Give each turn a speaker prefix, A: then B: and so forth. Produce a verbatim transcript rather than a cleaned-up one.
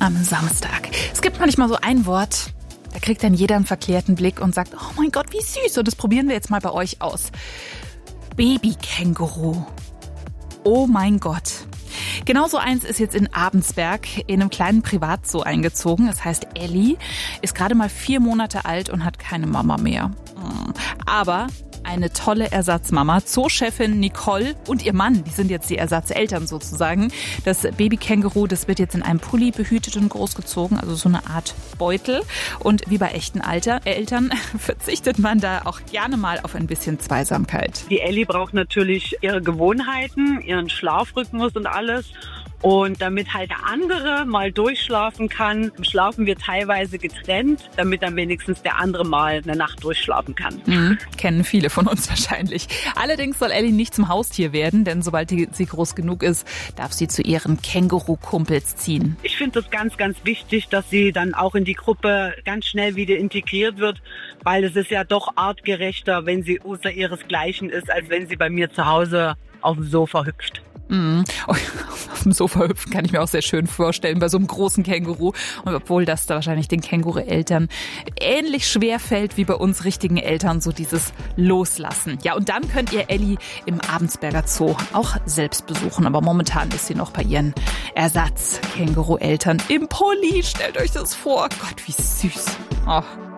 A: am Samstag. Es gibt manchmal so ein Wort, da kriegt dann jeder einen verklärten Blick und sagt, oh mein Gott, wie süß. Und das probieren wir jetzt mal bei euch aus. Babykänguru. Oh mein Gott. Genauso eins ist jetzt in Abensberg in einem kleinen Privatzoo eingezogen. Es heißt Ellie, ist gerade mal vier Monate alt und hat keine Mama mehr. Aber eine tolle Ersatzmama. Zoochefin Nicole und ihr Mann, die sind jetzt die Ersatzeltern sozusagen. Das Babykänguru, das wird jetzt in einem Pulli behütet und großgezogen, also so eine Art Beutel. Und wie bei echten Alter, äh, Eltern verzichtet man da auch gerne mal auf ein bisschen Zweisamkeit.
B: Die Ellie braucht natürlich ihre Gewohnheiten, ihren Schlafrhythmus und alles. Und damit halt der andere mal durchschlafen kann, schlafen wir teilweise getrennt, damit dann wenigstens der andere mal eine Nacht durchschlafen kann.
A: Mhm, kennen viele von uns wahrscheinlich. Allerdings soll Ellie nicht zum Haustier werden, denn sobald die, sie groß genug ist, darf sie zu ihren Känguru-Kumpels ziehen.
B: Ich finde es ganz, ganz wichtig, dass sie dann auch in die Gruppe ganz schnell wieder integriert wird, weil es ist ja doch artgerechter, wenn sie unter ihresgleichen ist, als wenn sie bei mir zu Hause auf dem Sofa hüpft.
A: Mhm. Auf dem Sofa hüpfen kann ich mir auch sehr schön vorstellen bei so einem großen Känguru. Und obwohl das da wahrscheinlich den Känguru-Eltern ähnlich schwer fällt wie bei uns richtigen Eltern, so dieses Loslassen. Ja, und dann könnt ihr Ellie im Abensberger Zoo auch selbst besuchen. Aber momentan ist sie noch bei ihren Ersatz-Känguru-Eltern im Pulli. Stellt euch das vor. Gott, wie süß. Oh.